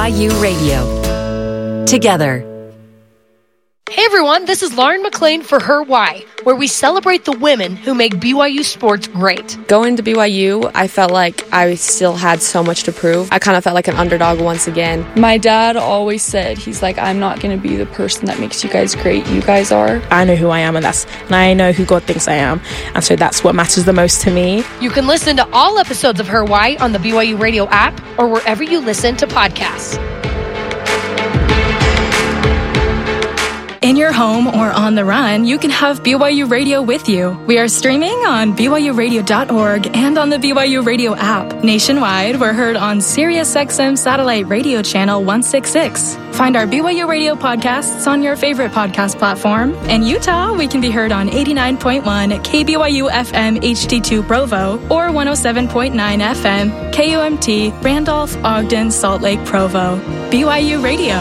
BYU Radio. Together. Hey everyone, this is Lauren McLean for Her Why, where we celebrate the women who make BYU sports great. Going to BYU, I felt like I still had so much to prove. I kind of felt like an underdog once again. My dad always said, he's like, I'm not going to be the person that makes you guys great. You guys are. I know who I am, and I know who God thinks I am. And so that's what matters the most to me. You can listen to all episodes of Her Why on the BYU Radio app or wherever you listen to podcasts. In your home or on the run, you can have BYU Radio with you. We are streaming on BYURadio.org and on the BYU Radio app. Nationwide, we're heard on SiriusXM Satellite Radio Channel 166. Find our BYU Radio podcasts on your favorite podcast platform. In Utah, we can be heard on 89.1 KBYU FM HD2 Provo or 107.9 FM KUMT Randolph, Ogden, Salt Lake, Provo. BYU Radio.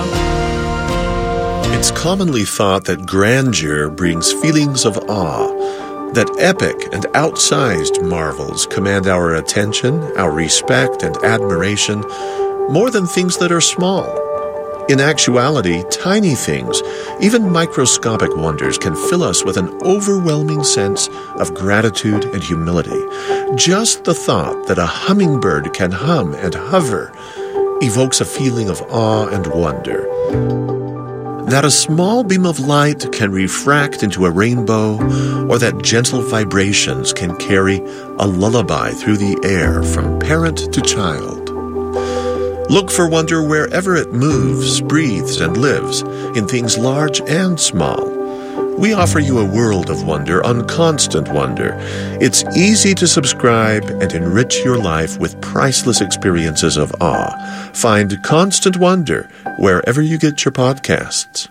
It's commonly thought that grandeur brings feelings of awe, that epic and outsized marvels command our attention, our respect, and admiration more than things that are small. In actuality, tiny things, even microscopic wonders, can fill us with an overwhelming sense of gratitude and humility. Just the thought that a hummingbird can hum and hover evokes a feeling of awe and wonder. That a small beam of light can refract into a rainbow, or that gentle vibrations can carry a lullaby through the air from parent to child. Look for wonder wherever it moves, breathes, and lives, in things large and small. We offer you a world of wonder on Constant Wonder. It's easy to subscribe and enrich your life with priceless experiences of awe. Find Constant Wonder wherever you get your podcasts.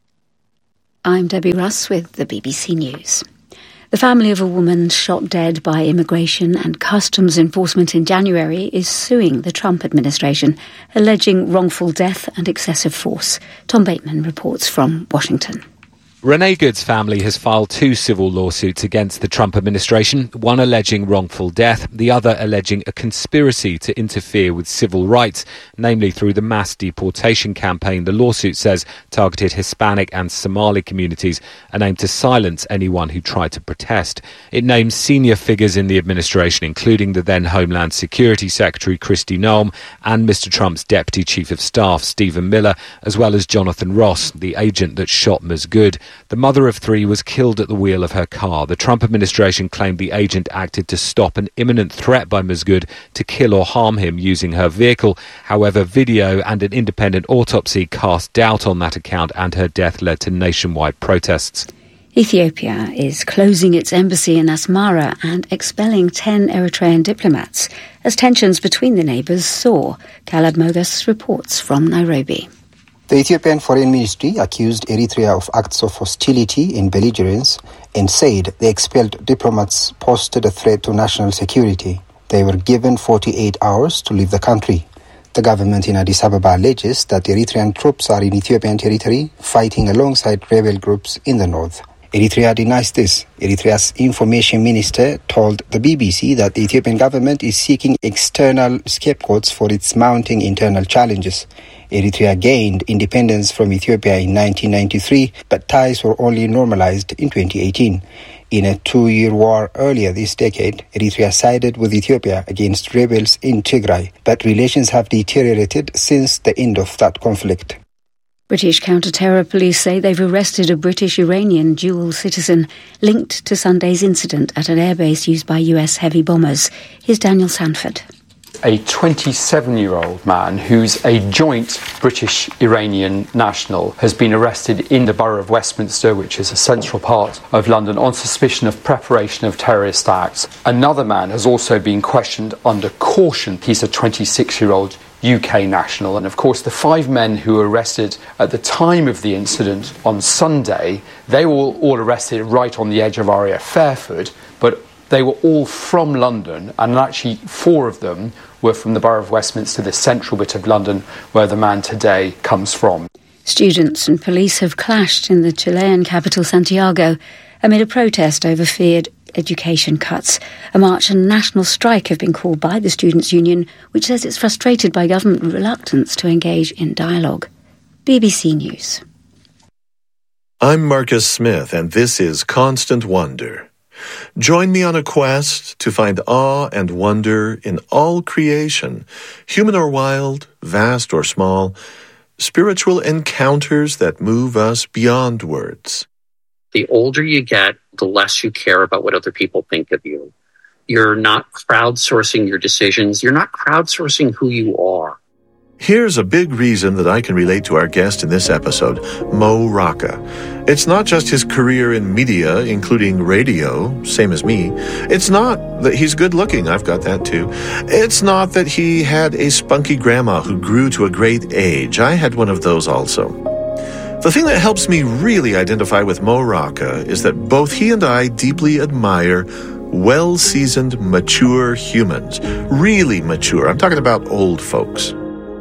I'm Debbie Russ with the BBC News. The family of a woman shot dead by immigration and customs enforcement in January is suing the Trump administration, alleging wrongful death and excessive force. Tom Bateman reports from Washington. Renee Good's family has filed 2 civil lawsuits against the Trump administration, one alleging wrongful death, the other alleging a conspiracy to interfere with civil rights, namely through the mass deportation campaign the lawsuit says targeted Hispanic and Somali communities and aimed to silence anyone who tried to protest. It names senior figures in the administration, including the then Homeland Security Secretary Kristi Noem and Mr. Trump's Deputy Chief of Staff Stephen Miller, as well as Jonathan Ross, the agent that shot Ms. Good. The mother of 3 was killed at the wheel of her car. The Trump administration claimed the agent acted to stop an imminent threat by Ms. Good to kill or harm him using her vehicle. However, video and an independent autopsy cast doubt on that account, and her death led to nationwide protests. Ethiopia is closing its embassy in Asmara and expelling 10 Eritrean diplomats as tensions between the neighbours soar. Khaled Mogas reports from Nairobi. The Ethiopian Foreign Ministry accused Eritrea of acts of hostility and belligerence and said the expelled diplomats posed a threat to national security. They were given 48 hours to leave the country. The government in Addis Ababa alleges that Eritrean troops are in Ethiopian territory fighting alongside rebel groups in the north. Eritrea denies this. Eritrea's information minister told the BBC that the Ethiopian government is seeking external scapegoats for its mounting internal challenges. Eritrea gained independence from Ethiopia in 1993, but ties were only normalized in 2018. In a 2-year war earlier this decade, Eritrea sided with Ethiopia against rebels in Tigray, but relations have deteriorated since the end of that conflict. British counter-terror police say they've arrested a British-Iranian dual citizen linked to Sunday's incident at an airbase used by US heavy bombers. Here's Daniel Sanford. A 27-year-old man who's a joint British-Iranian national has been arrested in the borough of Westminster, which is a central part of London, on suspicion of preparation of terrorist acts. Another man has also been questioned under caution. He's a 26-year-old UK national. And of course, the 5 men who were arrested at the time of the incident on Sunday, they were all arrested right on the edge of RAF Fairford, but they were all from London, and actually 4 of them were from the borough of Westminster, the central bit of London where the man today comes from. Students and police have clashed in the Chilean capital Santiago amid a protest over feared education cuts. A march and national strike have been called by the Students' Union, which says it's frustrated by government reluctance to engage in dialogue. BBC News. I'm Marcus Smith, and this is Constant Wonder. Join me on a quest to find awe and wonder in all creation, human or wild, vast or small, spiritual encounters that move us beyond words. The older you get, the less you care about what other people think of you. You're not crowdsourcing your decisions. You're not crowdsourcing who you are. Here's a big reason that I can relate to our guest in this episode, Mo Rocca. It's not just his career in media, including radio, same as me. It's not that he's good looking, I've got that too. It's not that he had a spunky grandma who grew to a great age. I had one of those also. The thing that helps me really identify with Mo Rocca is that both he and I deeply admire well-seasoned, mature humans. Really mature. I'm talking about old folks.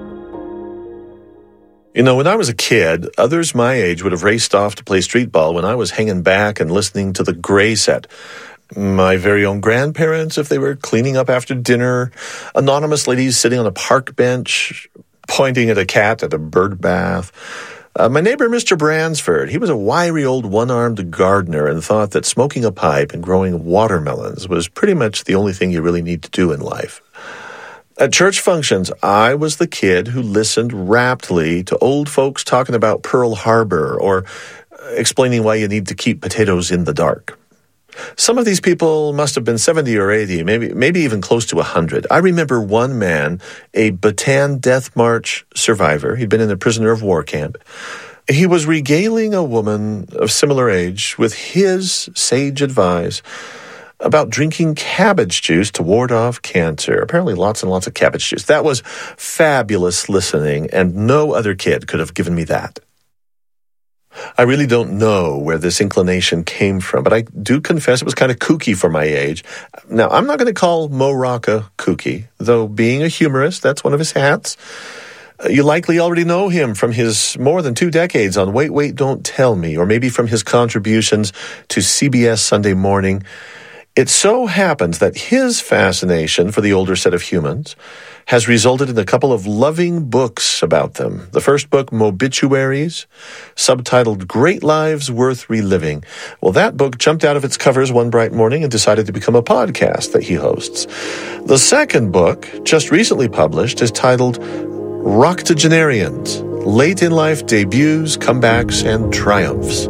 You know, when I was a kid, others my age would have raced off to play street ball when I was hanging back and listening to the Gray Set. My very own grandparents, if they were cleaning up after dinner, anonymous ladies sitting on a park bench, pointing at a cat at a bird bath. My neighbor, Mr. Bransford, he was a wiry old one-armed gardener and thought that smoking a pipe and growing watermelons was pretty much the only thing you really need to do in life. At church functions, I was the kid who listened raptly to old folks talking about Pearl Harbor or explaining why you need to keep potatoes in the dark. Some of these people must have been 70 or 80, maybe even close to 100. I remember one man, a Bataan Death March survivor. He'd been in a prisoner of war camp. He was regaling a woman of similar age with his sage advice about drinking cabbage juice to ward off cancer. Apparently lots and lots of cabbage juice. That was fabulous listening, and no other kid could have given me that. I really don't know where this inclination came from, but I do confess it was kind of kooky for my age. Now, I'm not going to call Mo Rocca kooky, though being a humorist, that's one of his hats. You likely already know him from his more than 2 decades on Wait, Wait, Don't Tell Me, or maybe from his contributions to CBS Sunday Morning. It so happens that his fascination for the older set of humans has resulted in a couple of loving books about them. The first book, Mobituaries, subtitled Great Lives Worth Reliving. Well, that book jumped out of its covers one bright morning and decided to become a podcast that he hosts. The second book, just recently published, is titled Roctogenarians, Late in Life Debuts, Comebacks, and Triumphs.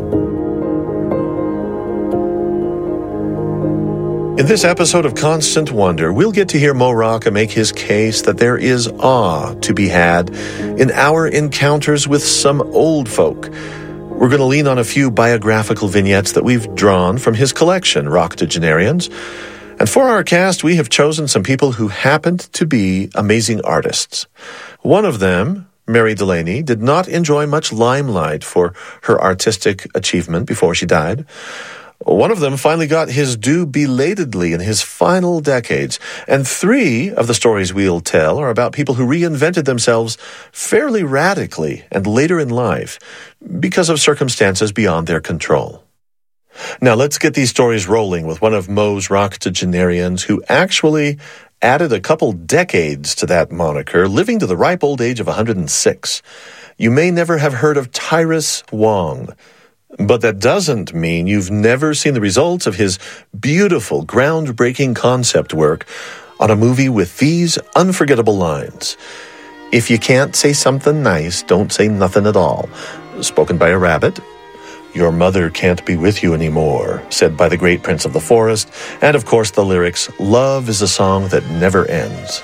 In this episode of Constant Wonder, we'll get to hear Mo Rocca make his case that there is awe to be had in our encounters with some old folk. We're going to lean on a few biographical vignettes that we've drawn from his collection, Roctogenarians. And for our cast, we have chosen some people who happened to be amazing artists. One of them, Mary Delaney, did not enjoy much limelight for her artistic achievement before she died. One of them finally got his due belatedly in his final decades, and 3 of the stories we'll tell are about people who reinvented themselves fairly radically and later in life because of circumstances beyond their control. Now let's get these stories rolling with one of Mo's Roctogenarians who actually added a couple decades to that moniker, living to the ripe old age of 106. You may never have heard of Tyrus Wong, but that doesn't mean you've never seen the results of his beautiful, groundbreaking concept work on a movie with these unforgettable lines. If you can't say something nice, don't say nothing at all. Spoken by a rabbit. Your mother can't be with you anymore, said by the great Prince of the Forest. And of course the lyrics, love is a song that never ends.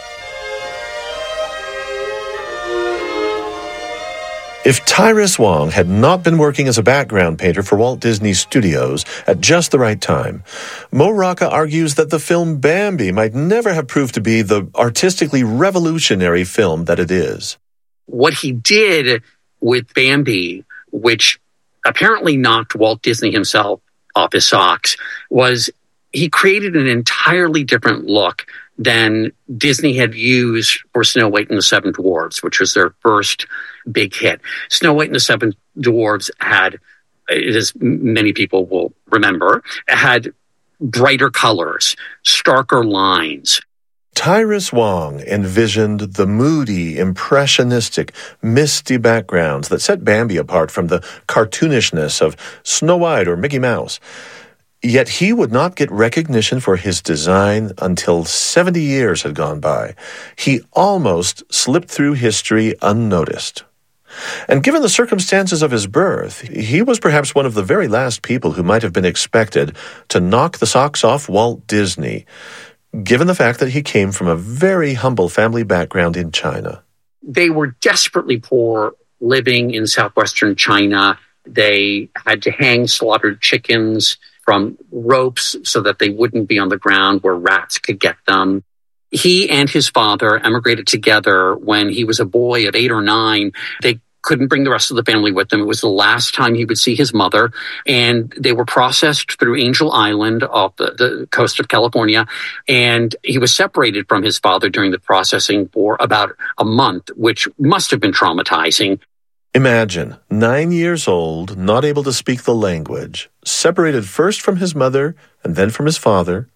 If Tyrus Wong had not been working as a background painter for Walt Disney Studios at just the right time, Mo Rocca argues that the film Bambi might never have proved to be the artistically revolutionary film that it is. What he did with Bambi, which apparently knocked Walt Disney himself off his socks, was he created an entirely different look than Disney had used for Snow White and the Seven Dwarfs, which was their first big hit. Snow White and the Seven Dwarfs had, as many people will remember, had brighter colors, starker lines. Tyrus Wong envisioned the moody, impressionistic, misty backgrounds that set Bambi apart from the cartoonishness of Snow White or Mickey Mouse. Yet he would not get recognition for his design until 70 years had gone by. He almost slipped through history unnoticed. And given the circumstances of his birth, he was perhaps one of the very last people who might have been expected to knock the socks off Walt Disney, given the fact that he came from a very humble family background in China. They were desperately poor living in southwestern China. They had to hang slaughtered chickens from ropes so that they wouldn't be on the ground where rats could get them. He and his father emigrated together when he was a boy of 8 or 9. They couldn't bring the rest of the family with them. It was the last time he would see his mother, and they were processed through Angel Island off the coast of California, and he was separated from his father during the processing for about a month, which must have been traumatizing. Imagine, 9 years old, not able to speak the language, separated first from his mother and then from his father.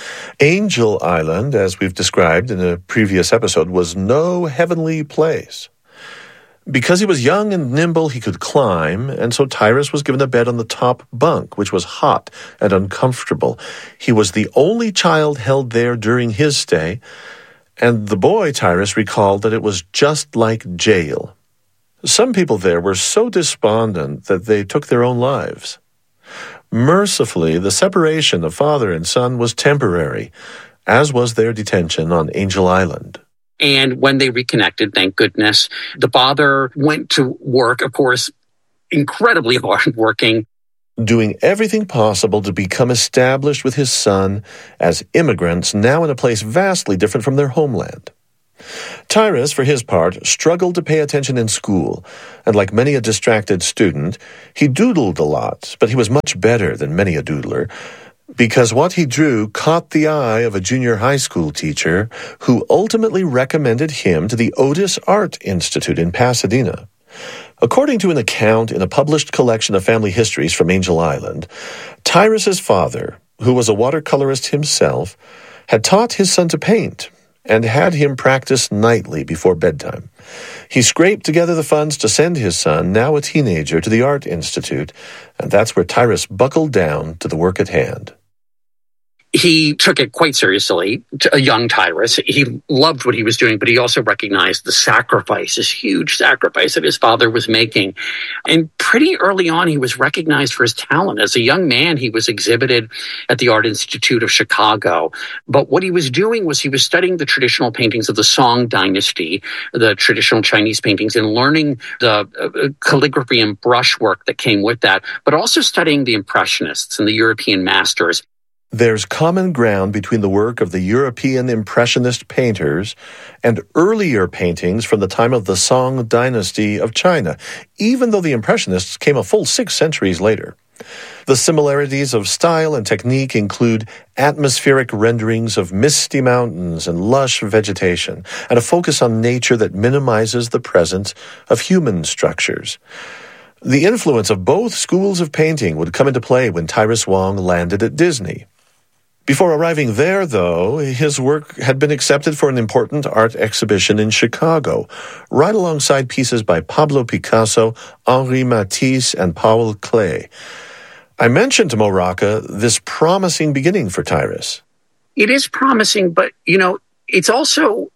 Angel Island, as we've described in a previous episode, was no heavenly place. Because he was young and nimble, he could climb, and so Tyrus was given a bed on the top bunk, which was hot and uncomfortable. He was the only child held there during his stay, and the boy, Tyrus, recalled that it was just like jail. Some people there were so despondent that they took their own lives. Mercifully, the separation of father and son was temporary, as was their detention on Angel Island. And when they reconnected, thank goodness, the father went to work, of course, incredibly hard working, doing everything possible to become established with his son as immigrants now in a place vastly different from their homeland. Tyrus, for his part, struggled to pay attention in school, and like many a distracted student, he doodled a lot, but he was much better than many a doodler, because what he drew caught the eye of a junior high school teacher who ultimately recommended him to the Otis Art Institute in Pasadena. According to an account in a published collection of family histories from Angel Island, Tyrus's father, who was a watercolorist himself, had taught his son to paint and had him practice nightly before bedtime. He scraped together the funds to send his son, now a teenager, to the Art Institute, and that's where Tyrus buckled down to the work at hand. He took it quite seriously, a young Tyrus. He loved what he was doing, but he also recognized the sacrifice, this huge sacrifice that his father was making. And pretty early on, he was recognized for his talent. As a young man, he was exhibited at the Art Institute of Chicago. But what he was doing was he was studying the traditional paintings of the Song Dynasty, the traditional Chinese paintings, and learning the calligraphy and brushwork that came with that, but also studying the Impressionists and the European masters. There's common ground between the work of the European Impressionist painters and earlier paintings from the time of the Song Dynasty of China, even though the Impressionists came a full 6 centuries later. The similarities of style and technique include atmospheric renderings of misty mountains and lush vegetation, and a focus on nature that minimizes the presence of human structures. The influence of both schools of painting would come into play when Tyrus Wong landed at Disney. Before arriving there, though, his work had been accepted for an important art exhibition in Chicago, right alongside pieces by Pablo Picasso, Henri Matisse, and Paul Klee. I mentioned to Mo Rocca this promising beginning for Tyrus. It is promising, but, it's also,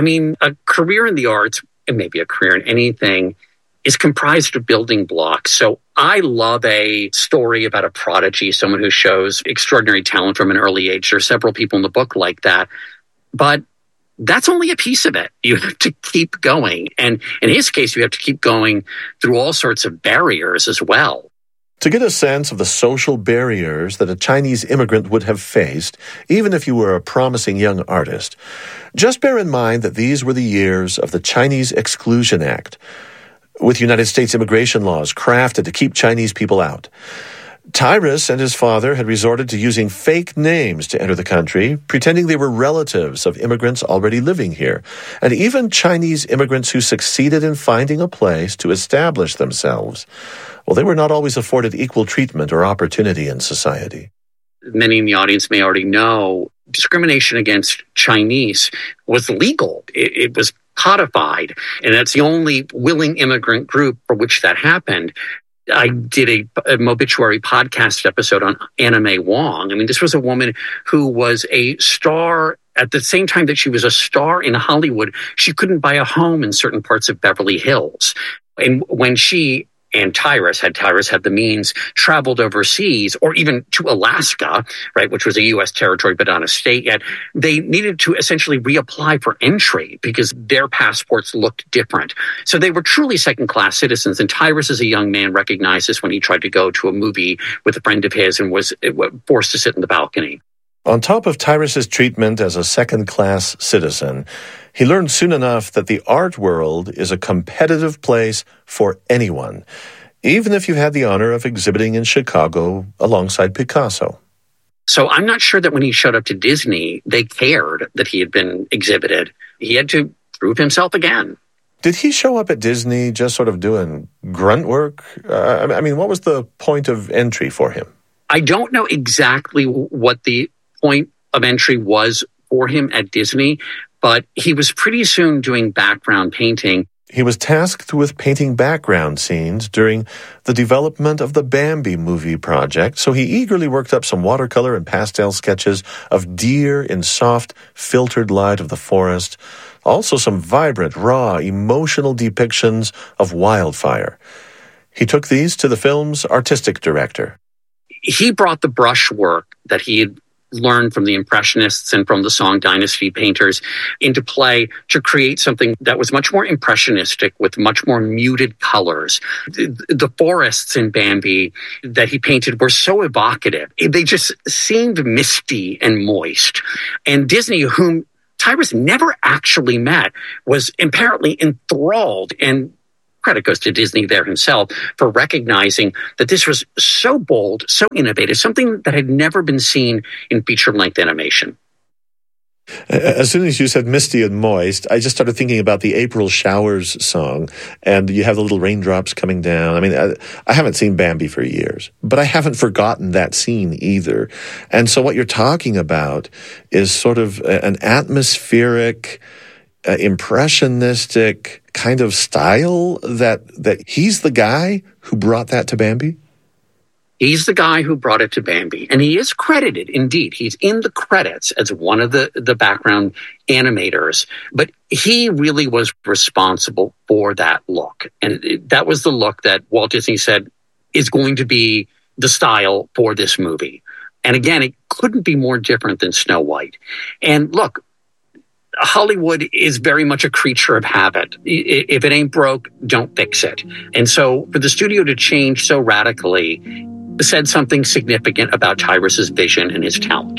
a career in the arts, and maybe a career in anything, is comprised of building blocks. So I love a story about a prodigy, someone who shows extraordinary talent from an early age. There are several people in the book like that. But that's only a piece of it. You have to keep going. And in his case, you have to keep going through all sorts of barriers as well. To get a sense of the social barriers that a Chinese immigrant would have faced, even if you were a promising young artist, just bear in mind that these were the years of the Chinese Exclusion Act, with United States immigration laws crafted to keep Chinese people out. Tyrus and his father had resorted to using fake names to enter the country, pretending they were relatives of immigrants already living here, and even Chinese immigrants who succeeded in finding a place to establish themselves. Well, they were not always afforded equal treatment or opportunity in society. many in the audience may already know, discrimination against Chinese was legal. It was codified, and that's the only willing immigrant group for which that happened. I did a Mobituary podcast episode on Anna May Wong. I mean, this was a woman who was a star at the same time that she was a star in Hollywood. She couldn't buy a home in certain parts of Beverly Hills. And when she and Tyrus had the means, traveled overseas or even to Alaska, right, which was a U.S. territory but not a state yet, they needed to essentially reapply for entry because their passports looked different. So they were truly second-class citizens. And Tyrus, as a young man, recognized this when he tried to go to a movie with a friend of his and was forced to sit in the balcony. On top of Tyrus's treatment as a second-class citizen, he learned soon enough that the art world is a competitive place for anyone, even if you had the honor of exhibiting in Chicago alongside Picasso. So I'm not sure that when he showed up to Disney, they cared that he had been exhibited. He had to prove himself again. Did he show up at Disney just sort of doing grunt work? I mean, what was the point of entry for him? I don't know exactly what the point of entry was for him at Disney, but he was pretty soon doing background painting. He was tasked with painting background scenes during the development of the Bambi movie project, so he eagerly worked up some watercolor and pastel sketches of deer in soft, filtered light of the forest, also some vibrant, raw, emotional depictions of wildfire. He took these to the film's artistic director. He brought the brushwork that he had learned from the Impressionists and from the Song Dynasty painters into play to create something that was much more impressionistic with much more muted colors. The forests in Bambi that he painted were so evocative. They just seemed misty and moist. And Disney, whom Tyrus never actually met, was apparently enthralled, and credit goes to Disney there himself for recognizing that this was so bold, so innovative, something that had never been seen in feature-length animation. As soon as you said misty and moist, I just started thinking about the April Showers song, and you have the little raindrops coming down. I mean, I haven't seen Bambi for years, but I haven't forgotten that scene either. And so what you're talking about is sort of an atmospheric, impressionistic kind of style that he's the guy who brought that to Bambi? He's the guy who brought it to Bambi, and he is credited, indeed. He's in the credits as one of the background animators, but he really was responsible for that look. And that was the look that Walt Disney said is going to be the style for this movie. And again, it couldn't be more different than Snow White. And look, Hollywood is very much a creature of habit. If it ain't broke, don't fix it. And so for the studio to change so radically said something significant about Tyrus's vision and his talent.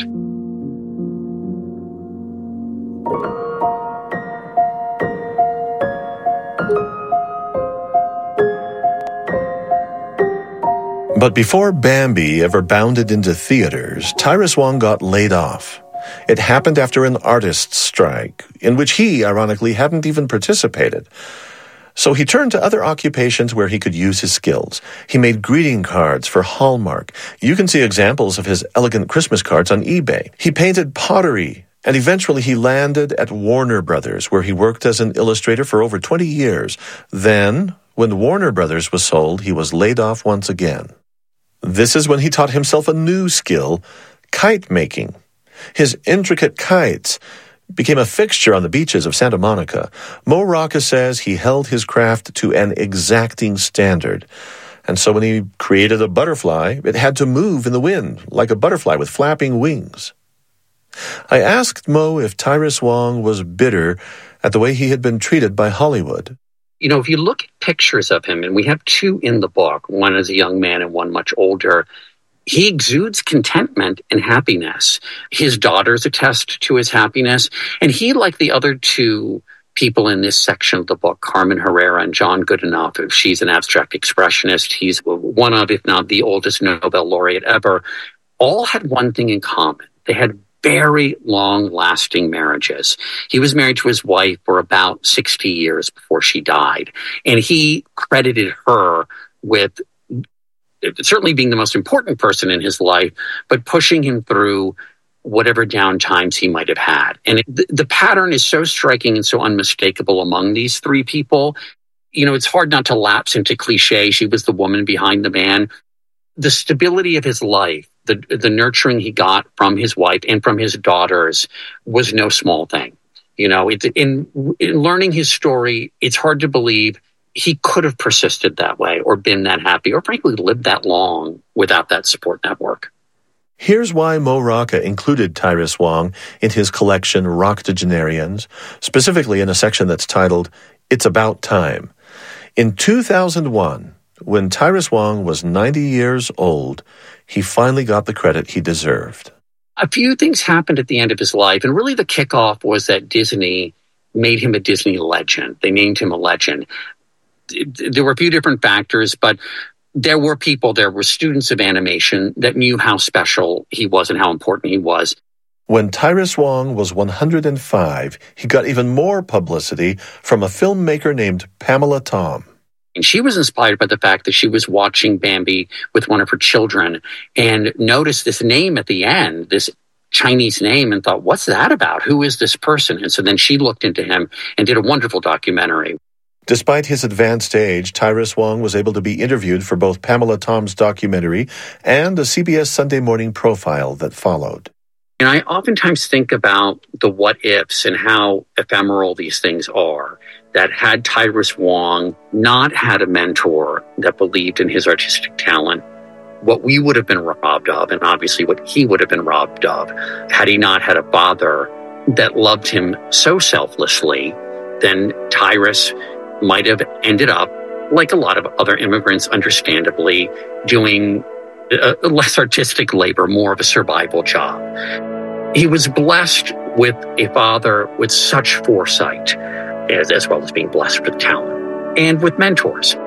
But before Bambi ever bounded into theaters, Tyrus Wong got laid off. It happened after an artists' strike, in which he, ironically, hadn't even participated. So he turned to other occupations where he could use his skills. He made greeting cards for Hallmark. You can see examples of his elegant Christmas cards on eBay. He painted pottery, and eventually he landed at Warner Brothers, where he worked as an illustrator for over 20 years. Then, when Warner Brothers was sold, he was laid off once again. This is when he taught himself a new skill, kite making. His intricate kites became a fixture on the beaches of Santa Monica. Mo Rocca says he held his craft to an exacting standard. And so when he created a butterfly, it had to move in the wind, like a butterfly with flapping wings. I asked Mo if Tyrus Wong was bitter at the way he had been treated by Hollywood. You know, if you look at pictures of him, and we have two in the book, one as a young man and one much older, he exudes contentment and happiness. His daughters attest to his happiness. And he, like the other two people in this section of the book, Carmen Herrera and John Goodenough, she's an abstract expressionist. He's one of, if not the oldest Nobel laureate ever, all had one thing in common. They had very long-lasting marriages. He was married to his wife for about 60 years before she died. And he credited her with certainly being the most important person in his life, but pushing him through whatever down times he might have had. And the pattern is so striking and so unmistakable among these three people. It's hard not to lapse into cliche. She was the woman behind the man. The stability of his life, the nurturing he got from his wife and from his daughters was no small thing. In learning his story, it's hard to believe he could have persisted that way or been that happy or frankly lived that long without that support network. Here's why Mo Rocca included Tyrus Wong in his collection Roctogenarians, specifically in a section that's titled It's About Time. In 2001, when Tyrus Wong was 90 years old, he finally got the credit he deserved. A few things happened at the end of his life, and really the kickoff was that Disney made him a Disney legend. They named him a legend. There were a few different factors, but there were students of animation that knew how special he was and how important he was. When Tyrus Wong was 105, he got even more publicity from a filmmaker named Pamela Tom. And she was inspired by the fact that she was watching Bambi with one of her children and noticed this name at the end, this Chinese name, and thought, what's that about? Who is this person? And so then she looked into him and did a wonderful documentary. Despite his advanced age, Tyrus Wong was able to be interviewed for both Pamela Tom's documentary and a CBS Sunday Morning profile that followed. And I oftentimes think about the what-ifs and how ephemeral these things are, that had Tyrus Wong not had a mentor that believed in his artistic talent, what we would have been robbed of, and obviously what he would have been robbed of, had he not had a father that loved him so selflessly, then Tyrus might have ended up, like a lot of other immigrants, understandably, doing less artistic labor, more of a survival job. He was blessed with a father with such foresight, as well as being blessed with talent and with mentors.